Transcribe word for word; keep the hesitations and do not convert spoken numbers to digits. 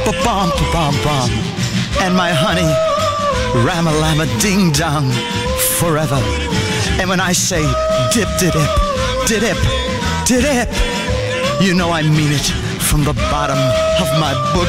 ba-bum, ba-bum, bum. And my honey, ram-a-lam-a ding-dong, forever. And when I say dip-de-dip, dip-dip, dip-dip, you know I mean it from the bottom of my book.